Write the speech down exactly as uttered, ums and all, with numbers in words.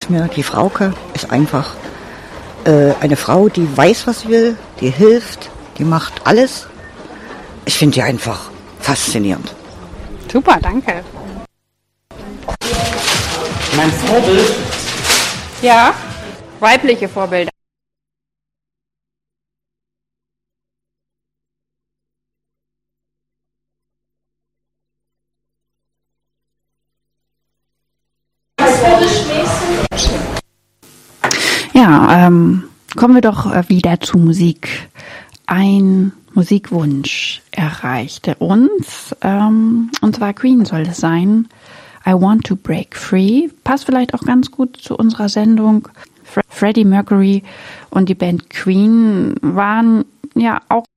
gefällt mir. Die Frauke ist einfach äh, eine Frau, die weiß, was sie will, die hilft, die macht alles. Ich finde die einfach faszinierend. Super, danke. Mein Vorbild? Ja, weibliche Vorbilder. Ja, ähm, kommen wir doch wieder zu Musik. Ein Musikwunsch erreichte uns, ähm, und zwar Queen soll es sein. I Want to Break Free. Passt vielleicht auch ganz gut zu unserer Sendung. Freddie Mercury und die Band Queen waren ja auch